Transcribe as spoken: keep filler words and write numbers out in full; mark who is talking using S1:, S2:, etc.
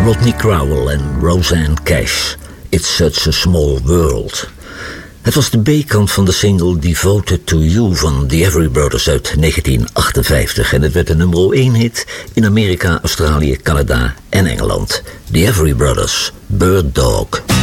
S1: Rodney Crowell en Rosanne Cash. It's Such a Small World. Het was de B-kant van de single Devoted to You van The Everly Brothers uit negentien achtenvijftig. En het werd een nummer één hit in Amerika, Australië, Canada en Engeland. The Everly Brothers, Bird Dog.